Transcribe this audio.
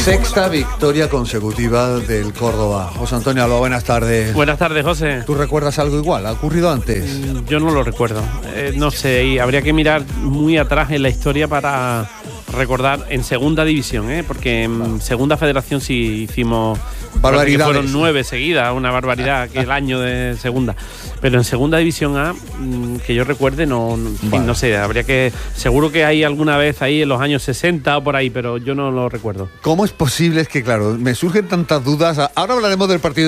Sexta victoria consecutiva del Córdoba. José Antonio Alba, buenas tardes. Buenas tardes, José. ¿Tú recuerdas algo igual? ¿Ha ocurrido antes? Yo no lo recuerdo. No sé, y habría que mirar muy atrás en la historia para recordar en segunda división, porque en segunda federación sí hicimos barbaridades. Fueron 9 seguidas, una barbaridad que el año de segunda. Pero en segunda división A, que yo recuerde, no sé, habría que... Seguro que hay alguna vez ahí en los años 60 o por ahí, pero yo no lo recuerdo. ¿Cómo es posible? Es que, claro, me surgen tantas dudas. Ahora hablaremos del partido